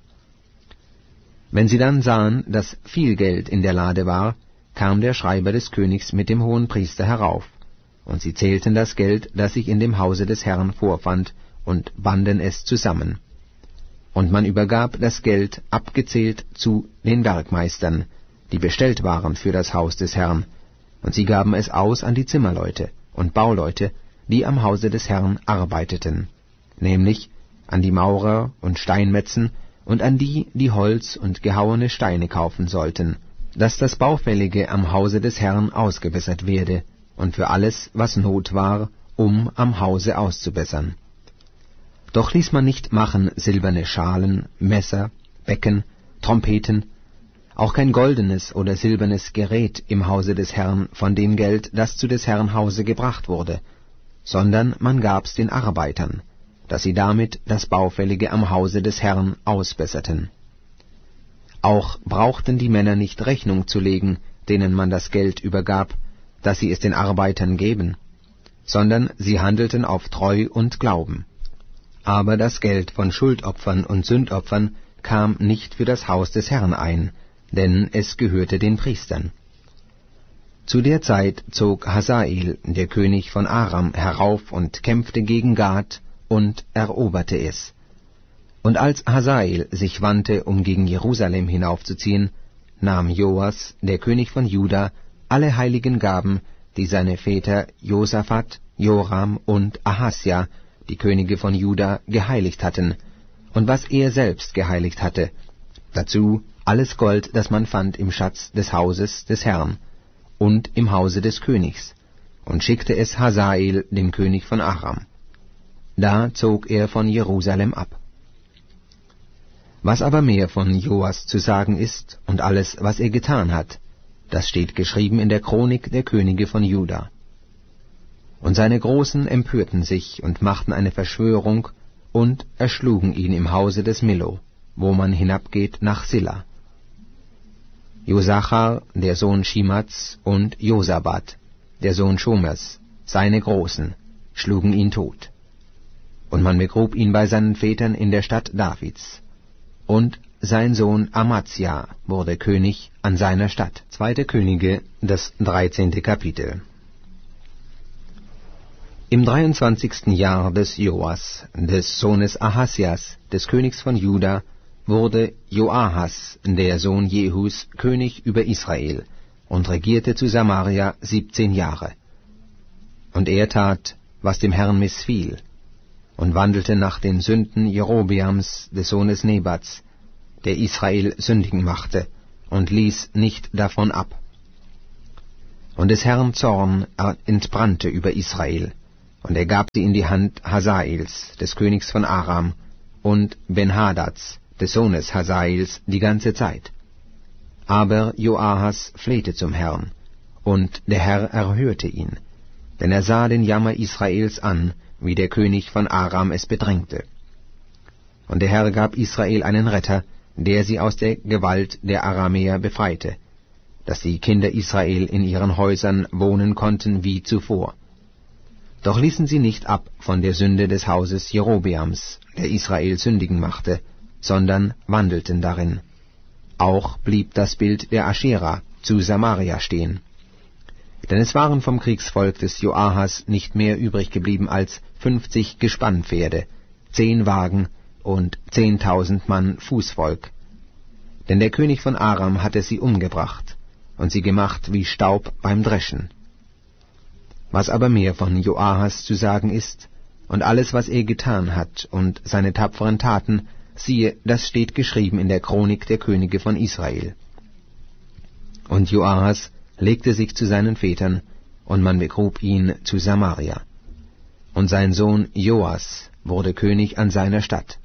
Wenn sie dann sahen, dass viel Geld in der Lade war, kam der Schreiber des Königs mit dem Hohenpriester herauf, und sie zählten das Geld, das sich in dem Hause des Herrn vorfand, und banden es zusammen. Und man übergab das Geld abgezählt zu den Werkmeistern, die bestellt waren für das Haus des Herrn, und sie gaben es aus an die Zimmerleute und Bauleute, die am Hause des Herrn arbeiteten, nämlich an die Maurer und Steinmetzen und an die, die Holz und gehauene Steine kaufen sollten, dass das Baufällige am Hause des Herrn ausgebessert werde, und für alles, was Not war, um am Hause auszubessern. Doch ließ man nicht machen silberne Schalen, Messer, Becken, Trompeten, auch kein goldenes oder silbernes Gerät im Hause des Herrn von dem Geld, das zu des Herrn Hause gebracht wurde, sondern man gab's den Arbeitern, dass sie damit das Baufällige am Hause des Herrn ausbesserten. Auch brauchten die Männer nicht Rechnung zu legen, denen man das Geld übergab, dass sie es den Arbeitern geben, sondern sie handelten auf Treu und Glauben. Aber das Geld von Schuldopfern und Sündopfern kam nicht für das Haus des Herrn ein, denn es gehörte den Priestern. Zu der Zeit zog Hasael, der König von Aram, herauf und kämpfte gegen Gad und eroberte es. Und als Hasael sich wandte, um gegen Jerusalem hinaufzuziehen, nahm Joas, der König von Juda, alle heiligen Gaben, die seine Väter Josaphat, Joram und Ahasja, die Könige von Juda, geheiligt hatten, und was er selbst geheiligt hatte, dazu alles Gold, das man fand im Schatz des Hauses des Herrn und im Hause des Königs, und schickte es Hasael, dem König von Aram. Da zog er von Jerusalem ab. Was aber mehr von Joas zu sagen ist und alles, was er getan hat, das steht geschrieben in der Chronik der Könige von Juda. Und seine Großen empörten sich und machten eine Verschwörung und erschlugen ihn im Hause des Millo, wo man hinabgeht nach Silla. Josachar, der Sohn Schimats, und Josabad, der Sohn Schomers, seine Großen, schlugen ihn tot. Und man begrub ihn bei seinen Vätern in der Stadt Davids. Und sein Sohn Amazia wurde König an seiner Stadt. Zweite Könige, das dreizehnte Kapitel. Im dreiundzwanzigsten Jahr des Joas, des Sohnes Ahasjas, des Königs von Juda, wurde Joahas, der Sohn Jehus, König über Israel und regierte zu Samaria siebzehn Jahre. Und er tat, was dem Herrn missfiel, und wandelte nach den Sünden Jerobeams, des Sohnes Nebats, der Israel sündigen machte, und ließ nicht davon ab. Und des Herrn Zorn entbrannte über Israel, und er gab sie in die Hand Hasaels, des Königs von Aram, und Ben-Hadads, des Sohnes Hasaels, die ganze Zeit. Aber Joahas flehte zum Herrn, und der Herr erhörte ihn, denn er sah den Jammer Israels an, wie der König von Aram es bedrängte. Und der Herr gab Israel einen Retter, der sie aus der Gewalt der Aramäer befreite, dass die Kinder Israel in ihren Häusern wohnen konnten wie zuvor. Doch ließen sie nicht ab von der Sünde des Hauses Jerobeams, der Israel sündigen machte, sondern wandelten darin. Auch blieb das Bild der Aschera zu Samaria stehen. Denn es waren vom Kriegsvolk des Joahas nicht mehr übrig geblieben als fünfzig Gespannpferde, zehn Wagen und zehntausend Mann Fußvolk. Denn der König von Aram hatte sie umgebracht und sie gemacht wie Staub beim Dreschen. Was aber mehr von Joahas zu sagen ist, und alles, was er getan hat, und seine tapferen Taten, siehe, das steht geschrieben in der Chronik der Könige von Israel. Und Joahas legte sich zu seinen Vätern, und man begrub ihn zu Samaria. Und sein Sohn Joas wurde König an seiner Stadt.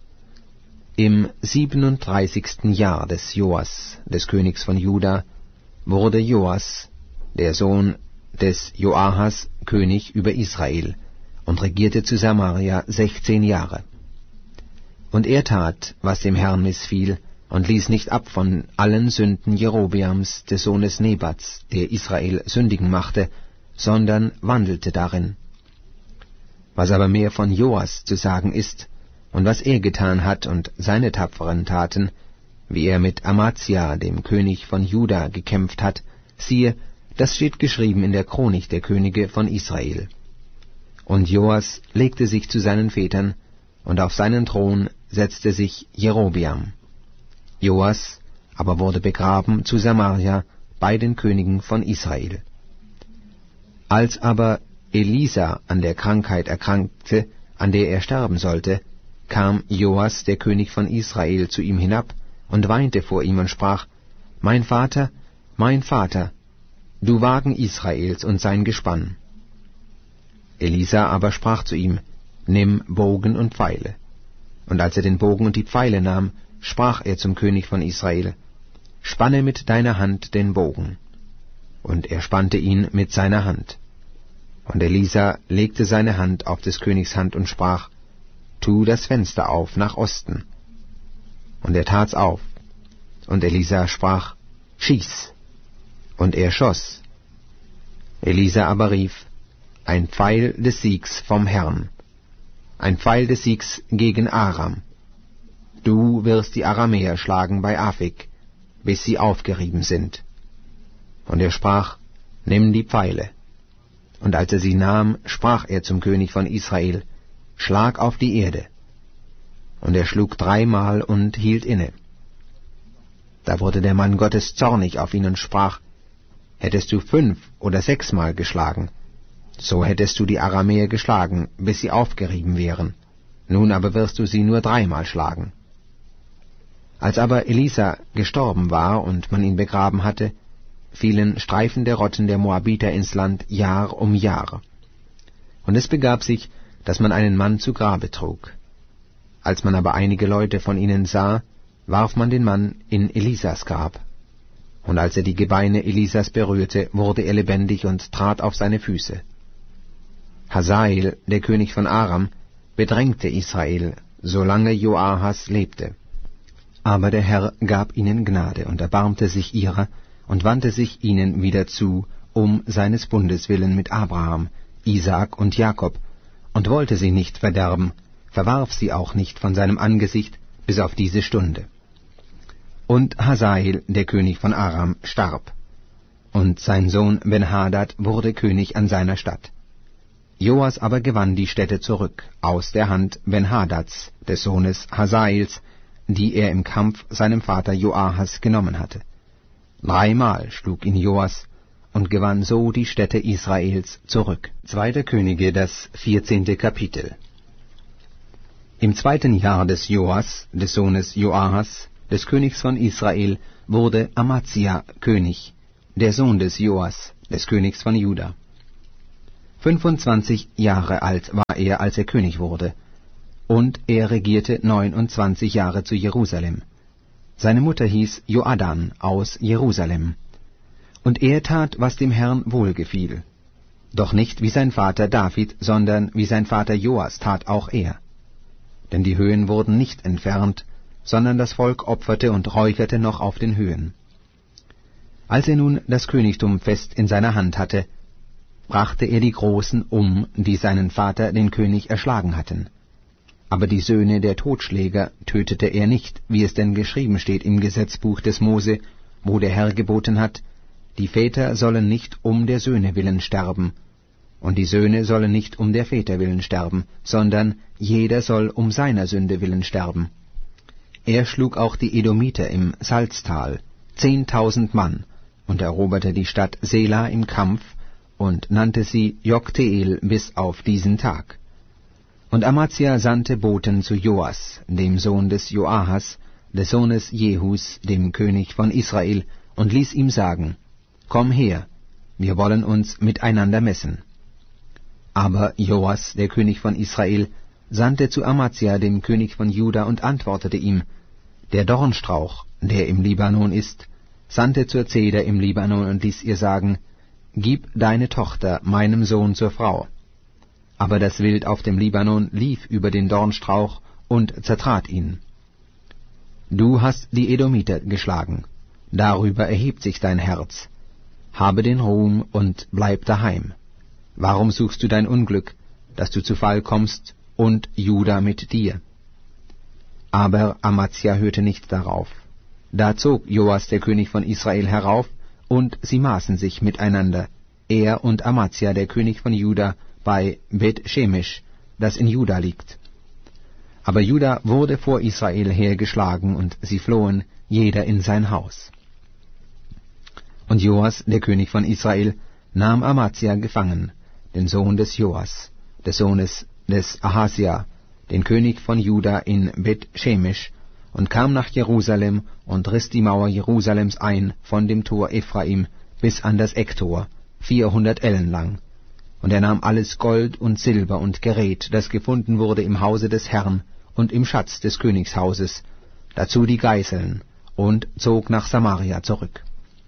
Im siebenunddreißigsten Jahr des Joas, des Königs von Juda, wurde Joas, der Sohn des Joahas, König über Israel, und regierte zu Samaria sechzehn Jahre. Und er tat, was dem Herrn missfiel, und ließ nicht ab von allen Sünden Jerobeams, des Sohnes Nebats, der Israel sündigen machte, sondern wandelte darin. Was aber mehr von Joas zu sagen ist, und was er getan hat und seine tapferen Taten, wie er mit Amazia, dem König von Juda, gekämpft hat, siehe, das steht geschrieben in der Chronik der Könige von Israel. Und Joas legte sich zu seinen Vätern, und auf seinen Thron setzte sich Jerobeam. Joas aber wurde begraben zu Samaria bei den Königen von Israel. Als aber Elisa an der Krankheit erkrankte, an der er sterben sollte, kam Joas, der König von Israel, zu ihm hinab und weinte vor ihm und sprach: Mein Vater, mein Vater, du Wagen Israels und sein Gespann. Elisa aber sprach zu ihm: Nimm Bogen und Pfeile. Und als er den Bogen und die Pfeile nahm, sprach er zum König von Israel: Spanne mit deiner Hand den Bogen. Und er spannte ihn mit seiner Hand. Und Elisa legte seine Hand auf des Königs Hand und sprach: Tu das Fenster auf nach Osten. Und er tat's auf. Und Elisa sprach: Schieß. Und er schoss. Elisa aber rief: Ein Pfeil des Siegs vom Herrn, ein Pfeil des Siegs gegen Aram. Du wirst die Aramäer schlagen bei Afik, bis sie aufgerieben sind. Und er sprach: Nimm die Pfeile. Und als er sie nahm, sprach er zum König von Israel: Schlag auf die Erde. Und er schlug dreimal und hielt inne. Da wurde der Mann Gottes zornig auf ihn und sprach: Hättest du fünf oder sechsmal geschlagen, so hättest du die Aramäer geschlagen, bis sie aufgerieben wären. Nun aber wirst du sie nur dreimal schlagen. Als aber Elisa gestorben war und man ihn begraben hatte, fielen streifende Rotten der Moabiter ins Land Jahr um Jahr. Und es begab sich, dass man einen Mann zu Grabe trug. Als man aber einige Leute von ihnen sah, warf man den Mann in Elisas Grab. Und als er die Gebeine Elisas berührte, wurde er lebendig und trat auf seine Füße. Hazael, der König von Aram, bedrängte Israel, solange Joahas lebte. Aber der Herr gab ihnen Gnade und erbarmte sich ihrer und wandte sich ihnen wieder zu, um seines Bundes willen mit Abraham, Isaak und Jakob, und wollte sie nicht verderben, verwarf sie auch nicht von seinem Angesicht bis auf diese Stunde. Und Hazael, der König von Aram, starb, und sein Sohn Ben-Hadad wurde König an seiner Stadt. Joas aber gewann die Städte zurück, aus der Hand Ben-Hadads, des Sohnes Hazaels, die er im Kampf seinem Vater Joahas genommen hatte. Dreimal schlug ihn Joas und gewann so die Städte Israels zurück. Zweiter Könige, das vierzehnte Kapitel. Im zweiten Jahr des Joas, des Sohnes Joahas, des Königs von Israel, wurde Amazia König, der Sohn des Joas, des Königs von Juda. Fünfundzwanzig Jahre alt war er, als er König wurde, und er regierte neunundzwanzig Jahre zu Jerusalem. Seine Mutter hieß Joadan aus Jerusalem. Und er tat, was dem Herrn wohlgefiel. Doch nicht wie sein Vater David, sondern wie sein Vater Joas tat auch er. Denn die Höhen wurden nicht entfernt, sondern das Volk opferte und räucherte noch auf den Höhen. Als er nun das Königtum fest in seiner Hand hatte, brachte er die Großen um, die seinen Vater den König erschlagen hatten. Aber die Söhne der Totschläger tötete er nicht, wie es denn geschrieben steht im Gesetzbuch des Mose, wo der Herr geboten hat, die Väter sollen nicht um der Söhne willen sterben, und die Söhne sollen nicht um der Väter willen sterben, sondern jeder soll um seiner Sünde willen sterben. Er schlug auch die Edomiter im Salztal, zehntausend Mann, und eroberte die Stadt Sela im Kampf und nannte sie Jokteel bis auf diesen Tag. Und Amazia sandte Boten zu Joas, dem Sohn des Joahas, des Sohnes Jehus, dem König von Israel, und ließ ihm sagen, »Komm her, wir wollen uns miteinander messen.« Aber Joas, der König von Israel, sandte zu Amazia, dem König von Juda, und antwortete ihm, »Der Dornstrauch, der im Libanon ist, sandte zur Zeder im Libanon und ließ ihr sagen, »Gib deine Tochter meinem Sohn zur Frau.« Aber das Wild auf dem Libanon lief über den Dornstrauch und zertrat ihn. »Du hast die Edomiter geschlagen, darüber erhebt sich dein Herz. Habe den Ruhm und bleib daheim. Warum suchst du dein Unglück, dass du zu Fall kommst, und Juda mit dir?« Aber Amazia hörte nicht darauf. Da zog Joas, der König von Israel, herauf, und sie maßen sich miteinander, er und Amazia, der König von Juda, bei Bet-Shemesh, das in Juda liegt. Aber Juda wurde vor Israel hergeschlagen, und sie flohen, jeder in sein Haus. Und Joas, der König von Israel, nahm Amazia gefangen, den Sohn des Joas, des Sohnes des Ahasia, den König von Juda in Bet-Shemesh, und kam nach Jerusalem und riss die Mauer Jerusalems ein von dem Tor Ephraim bis an das Ecktor, vierhundert Ellen lang. Und er nahm alles Gold und Silber und Gerät, das gefunden wurde im Hause des Herrn und im Schatz des Königshauses, dazu die Geißeln, und zog nach Samaria zurück.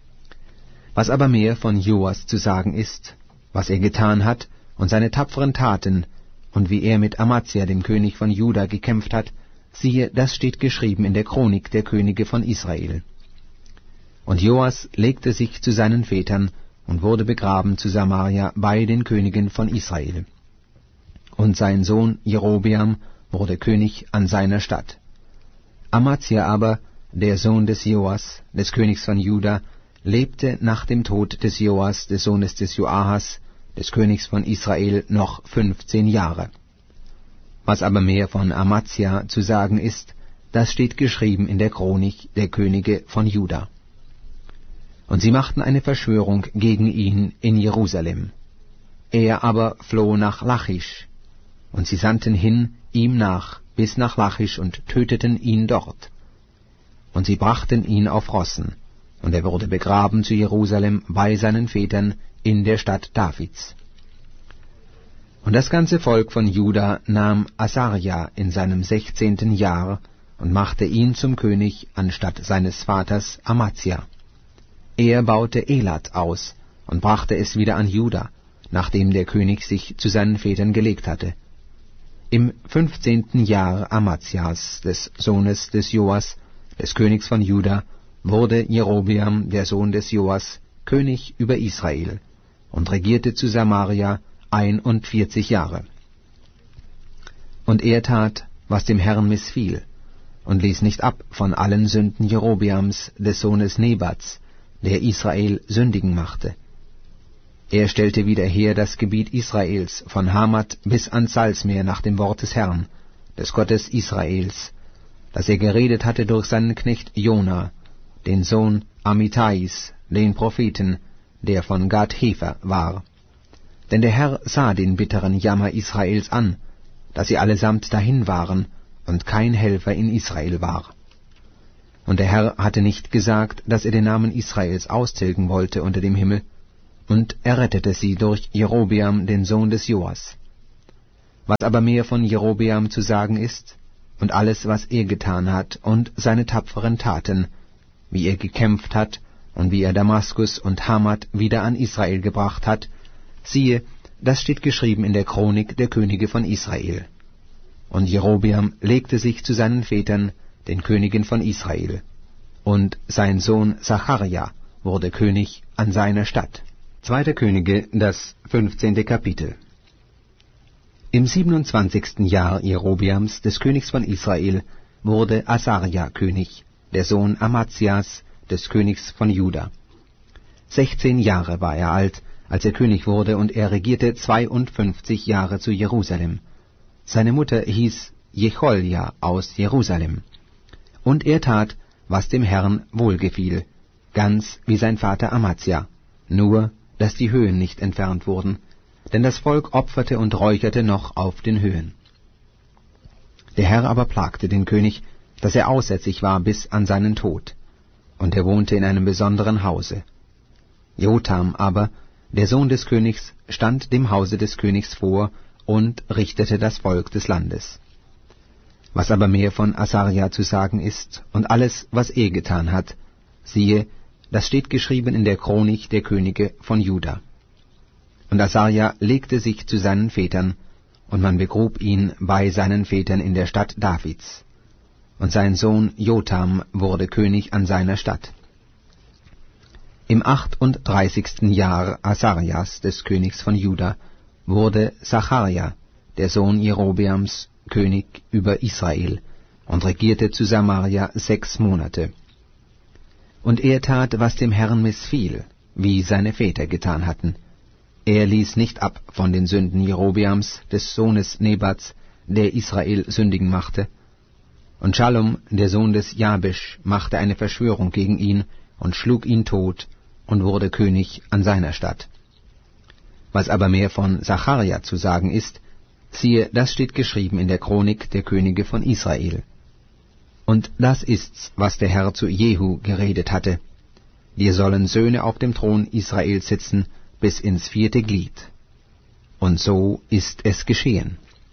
Was aber mehr von Joas zu sagen ist, was er getan hat, und seine tapferen Taten, und wie er mit Amazia, dem König von Juda, gekämpft hat, siehe, das steht geschrieben in der Chronik der Könige von Israel. Und Joas legte sich zu seinen Vätern und wurde begraben zu Samaria bei den Königen von Israel. Und sein Sohn Jerobeam wurde König an seiner Stadt. Amazia aber, der Sohn des Joas, des Königs von Juda, lebte nach dem Tod des Joas, des Sohnes des Joahas, des Königs von Israel, noch fünfzehn Jahre. Was aber mehr von Amazia zu sagen ist, das steht geschrieben in der Chronik der Könige von Juda. Und sie machten eine Verschwörung gegen ihn in Jerusalem. Er aber floh nach Lachisch, und sie sandten hin ihm nach bis nach Lachisch und töteten ihn dort. Und sie brachten ihn auf Rossen, und er wurde begraben zu Jerusalem bei seinen Vätern in der Stadt Davids. Und das ganze Volk von Juda nahm Asaria in seinem sechzehnten Jahr und machte ihn zum König anstatt seines Vaters Amazia. Er baute Elat aus und brachte es wieder an Juda, nachdem der König sich zu seinen Vätern gelegt hatte. Im fünfzehnten Jahr Amazias, des Sohnes des Joas, des Königs von Juda, wurde Jerobeam, der Sohn des Joas, König über Israel und regierte zu Samaria einundvierzig Jahre. Und er tat, was dem Herrn missfiel, und ließ nicht ab von allen Sünden Jerobeams, des Sohnes Nebats, der Israel sündigen machte. Er stellte wieder her das Gebiet Israels von Hamat bis ans Salzmeer nach dem Wort des Herrn, des Gottes Israels, das er geredet hatte durch seinen Knecht Jona, den Sohn Amittais, den Propheten, der von Gad Hefer war. Denn der Herr sah den bitteren Jammer Israels an, dass sie allesamt dahin waren und kein Helfer in Israel war. Und der Herr hatte nicht gesagt, dass er den Namen Israels austilgen wollte unter dem Himmel, und errettete sie durch Jerobeam, den Sohn des Joas. Was aber mehr von Jerobeam zu sagen ist, und alles, was er getan hat, und seine tapferen Taten, wie er gekämpft hat, und wie er Damaskus und Hamat wieder an Israel gebracht hat, siehe, das steht geschrieben in der Chronik der Könige von Israel. Und Jerobeam legte sich zu seinen Vätern, den Königen von Israel, und sein Sohn Zacharja wurde König an seiner Statt. Zweiter Könige, das fünfzehnte Kapitel. Im siebenundzwanzigsten Jahr Jerobeams, des Königs von Israel, wurde Asarja König, der Sohn Amazias, des Königs von Juda. Sechzehn Jahre war er alt, als er König wurde, und er regierte zweiundfünfzig Jahre zu Jerusalem. Seine Mutter hieß Jecholja aus Jerusalem. Und er tat, was dem Herrn wohlgefiel, ganz wie sein Vater Amazia, nur, dass die Höhen nicht entfernt wurden, denn das Volk opferte und räucherte noch auf den Höhen. Der Herr aber plagte den König, dass er aussätzig war bis an seinen Tod, und er wohnte in einem besonderen Hause. Jotam aber, der Sohn des Königs, stand dem Hause des Königs vor und richtete das Volk des Landes. Was aber mehr von Asarja zu sagen ist, und alles, was er getan hat, siehe, das steht geschrieben in der Chronik der Könige von Juda. Und Asarja legte sich zu seinen Vätern, und man begrub ihn bei seinen Vätern in der Stadt Davids. Und sein Sohn Jotam wurde König an seiner Statt. Im achtunddreißigsten Jahr Asarjas, des Königs von Juda, wurde Zacharja, der Sohn Jerobeams, König über Israel, und regierte zu Samaria sechs Monate. Und er tat, was dem Herrn missfiel, wie seine Väter getan hatten. Er ließ nicht ab von den Sünden Jerobeams, des Sohnes Nebats, der Israel sündigen machte. Und Schalom, der Sohn des Jabesch, machte eine Verschwörung gegen ihn und schlug ihn tot und wurde König an seiner Statt. Was aber mehr von Zacharja zu sagen ist, siehe, das steht geschrieben in der Chronik der Könige von Israel. Und das ist's, was der Herr zu Jehu geredet hatte. Dir sollen Söhne auf dem Thron Israels sitzen, bis ins vierte Glied. Und so ist es geschehen.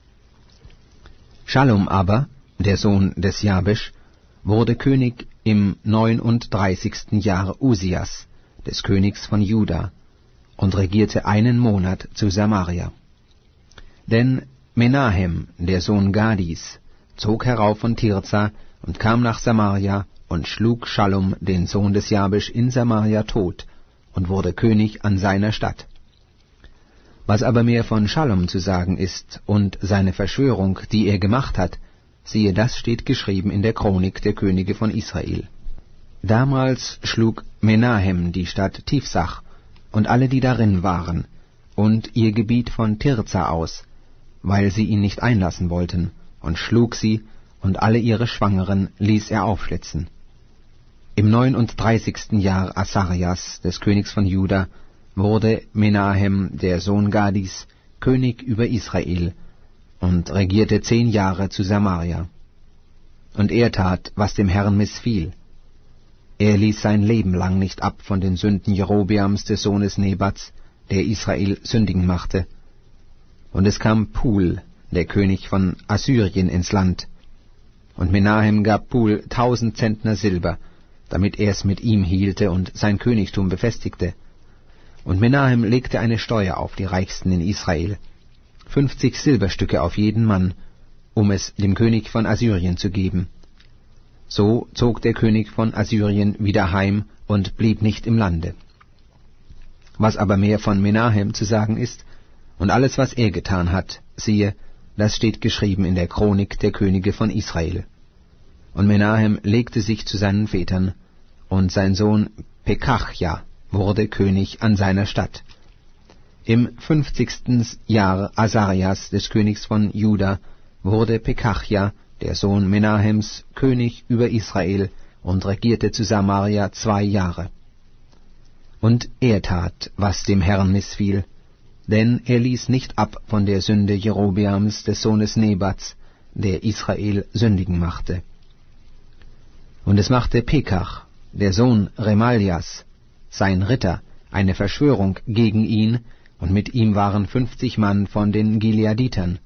Schalom aber, der Sohn des Jabesch, wurde König im neununddreißigsten Jahr Usias, des Königs von Juda, und regierte einen Monat zu Samaria. Denn Menahem, der Sohn Gadis, zog herauf von Tirza und kam nach Samaria und schlug Schalom, den Sohn des Jabesch, in Samaria tot und wurde König an seiner Statt. Was aber mehr von Schalom zu sagen ist und seine Verschwörung, die er gemacht hat, siehe, das steht geschrieben in der Chronik der Könige von Israel. Damals schlug Menahem die Stadt Tifsach und alle, die darin waren, und ihr Gebiet von Tirza aus, weil sie ihn nicht einlassen wollten, und schlug sie, und alle ihre Schwangeren ließ er aufschlitzen. Im neununddreißigsten Jahr Asarjas, des Königs von Juda, wurde Menahem, der Sohn Gadis, König über Israel, und regierte zehn Jahre zu Samaria. Und er tat, was dem Herrn missfiel. Er ließ sein Leben lang nicht ab von den Sünden Jerobeams, des Sohnes Nebats, der Israel sündigen machte. Und es kam Pul, der König von Assyrien, ins Land. Und Menahem gab Pul tausend Zentner Silber, damit er es mit ihm hielte und sein Königtum befestigte. Und Menahem legte eine Steuer auf die Reichsten in Israel, fünfzig Silberstücke auf jeden Mann, um es dem König von Assyrien zu geben. So zog der König von Assyrien wieder heim und blieb nicht im Lande. Was aber mehr von Menahem zu sagen ist, und alles, was er getan hat, siehe, das steht geschrieben in der Chronik der Könige von Israel. Und Menahem legte sich zu seinen Vätern, und sein Sohn Pekachja wurde König an seiner Statt. Im fünfzigsten Jahr Asarjas, des Königs von Juda, wurde Pekachja, der Sohn Menahems, König über Israel und regierte zu Samaria zwei Jahre. Und er tat, was dem Herrn missfiel, denn er ließ nicht ab von der Sünde Jerobeams, des Sohnes Nebats, der Israel sündigen machte. Und es machte Pekach, der Sohn Remaljas, sein Ritter, eine Verschwörung gegen ihn, und mit ihm waren fünfzig Mann von den Gileaditern,